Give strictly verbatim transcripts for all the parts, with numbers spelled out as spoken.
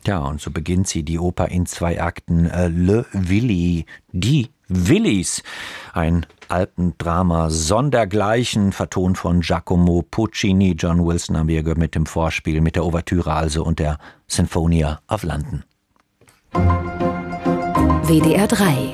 Ja, und so beginnt sie, die Oper in zwei Akten, äh, Le Willi, die Willis, ein Alpendrama sondergleichen, vertont von Giacomo Puccini. John Wilson haben wir gehört mit dem Vorspiel, mit der Ouvertüre also und der Sinfonia of London. W D R drei.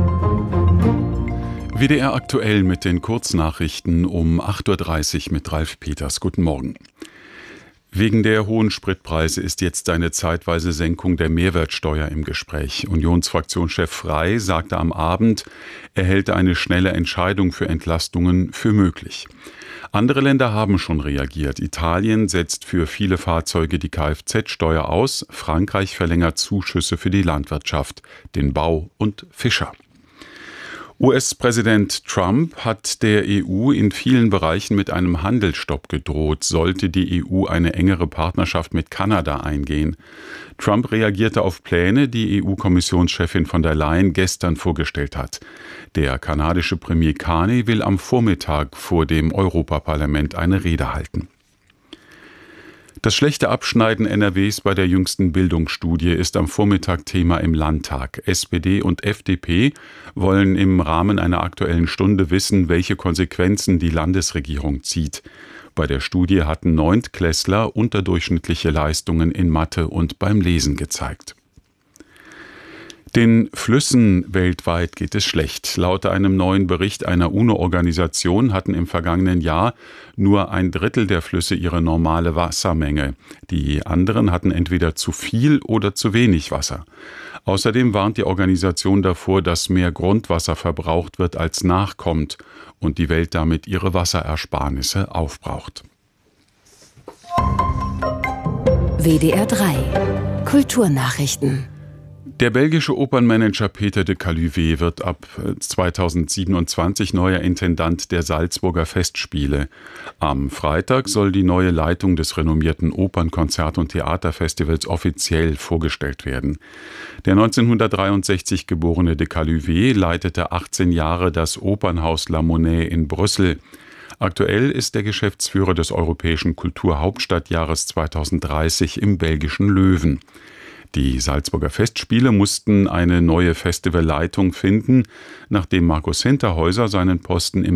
W D R aktuell mit den Kurznachrichten um acht Uhr dreißig mit Ralf Peters. Guten Morgen. Wegen der hohen Spritpreise ist jetzt eine zeitweise Senkung der Mehrwertsteuer im Gespräch. Unionsfraktionschef Frey sagte am Abend, er hält eine schnelle Entscheidung für Entlastungen für möglich. Andere Länder haben schon reagiert. Italien setzt für viele Fahrzeuge die Kfz-Steuer aus. Frankreich verlängert Zuschüsse für die Landwirtschaft, den Bau und Fischer. U S-Präsident Trump hat der E U in vielen Bereichen mit einem Handelsstopp gedroht, sollte die E U eine engere Partnerschaft mit Kanada eingehen. Trump reagierte auf Pläne, die E U-Kommissionschefin von der Leyen gestern vorgestellt hat. Der kanadische Premier Carney will am Vormittag vor dem Europaparlament eine Rede halten. Das schlechte Abschneiden N R Ws bei der jüngsten Bildungsstudie ist am Vormittag Thema im Landtag. S P D und F D P wollen im Rahmen einer Aktuellen Stunde wissen, welche Konsequenzen die Landesregierung zieht. Bei der Studie hatten Neuntklässler unterdurchschnittliche Leistungen in Mathe und beim Lesen gezeigt. Den Flüssen weltweit geht es schlecht. Laut einem neuen Bericht einer UNO-Organisation hatten im vergangenen Jahr nur ein Drittel der Flüsse ihre normale Wassermenge. Die anderen hatten entweder zu viel oder zu wenig Wasser. Außerdem warnt die Organisation davor, dass mehr Grundwasser verbraucht wird, als nachkommt und die Welt damit ihre Wasserersparnisse aufbraucht. W D R drei. Kulturnachrichten. Der belgische Opernmanager Peter de Caluvé wird ab zweitausendsiebenundzwanzig neuer Intendant der Salzburger Festspiele. Am Freitag soll die neue Leitung des renommierten Opern-, Konzert- und Theaterfestivals offiziell vorgestellt werden. Der neunzehnhundertdreiundsechzig geborene de Caluvé leitete achtzehn Jahre das Opernhaus La Monnaie in Brüssel. Aktuell ist der Geschäftsführer des Europäischen Kulturhauptstadtjahres zweitausenddreißig im belgischen Löwen. Die Salzburger Festspiele mussten eine neue Festivalleitung finden, nachdem Markus Hinterhäuser seinen Posten im